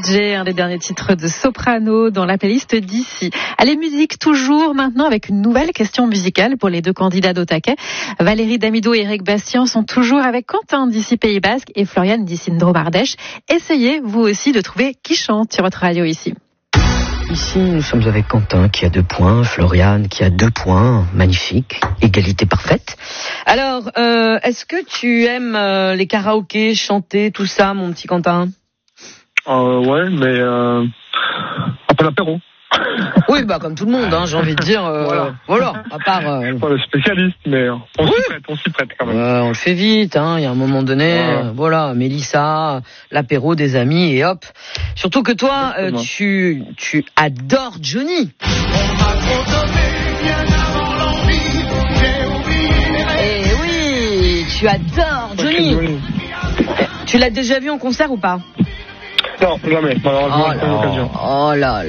DJ, un des derniers titres de Soprano dans la playlist d'ici. Allez, musique toujours maintenant avec une nouvelle question musicale pour les deux candidats d'Au-Taquet. Valérie Damido et Eric Bastien sont toujours avec Quentin d'ici Pays Basque et Florian d'ici Ndro-Bardèche. Essayez vous aussi de trouver qui chante sur votre radio ici. Ici, nous sommes avec Quentin qui a 2 points, Florian qui a 2 points, magnifique, égalité parfaite. Alors, est-ce que tu aimes les karaokés, chanter, tout ça, mon petit Quentin ? Ouais, mais après l'apéro. Oui, bah comme tout le monde, hein, j'ai envie de dire. Voilà, à part. Pas le spécialiste, mais on s'y prête quand même. On le fait vite, hein. Il y a un moment donné, voilà, Mélissa, l'apéro des amis et hop. Surtout que toi, tu adores Johnny. Et oui, tu adores Johnny. Tu l'as déjà vu en concert ou pas ? Non, jamais. Malheureusement, oh là.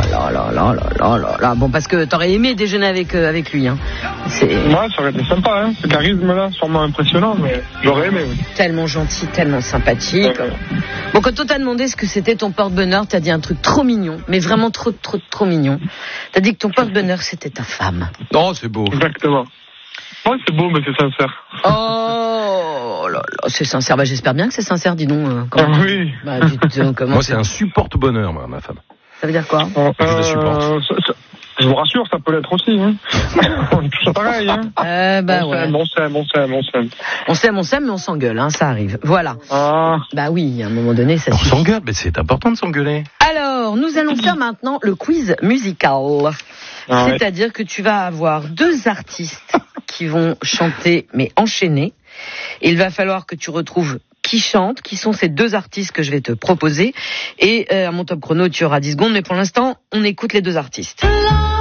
Bon, parce que t'aurais aimé déjeuner avec lui, hein. Ouais, ça aurait été sympa, hein. Ce charisme-là, sûrement impressionnant, mais j'aurais aimé, oui. Tellement gentil, tellement sympathique. Ouais. Bon, quand on t'a demandé ce que c'était ton porte-bonheur, t'as dit un truc trop mignon, mais vraiment trop mignon. T'as dit que ton porte-bonheur, c'était ta femme. Oh, c'est beau. Exactement. Ouais, c'est beau, mais c'est sincère. Oh là là, c'est sincère. Bah, j'espère bien que c'est sincère, dis donc. Oui. Bah, comment moi, c'est un support-bonheur, ma femme. Ça veut dire quoi ? Je la supporte. Je vous rassure, ça peut l'être aussi. Hein. C'est pareil. Hein. Ouais. On s'aime. On s'aime, mais on s'engueule, hein, ça arrive. Voilà. Bah oui, à un moment donné, ça suffit. On s'engueule, mais c'est important de s'engueuler. Alors, nous allons faire maintenant le quiz musical. C'est-à-dire que tu vas avoir 2 artistes qui vont chanter, mais enchaînés. Il va falloir que tu retrouves qui chante, qui sont ces 2 artistes que je vais te proposer. Et à mon top chrono, tu auras 10 secondes, mais pour l'instant, on écoute les 2 artistes.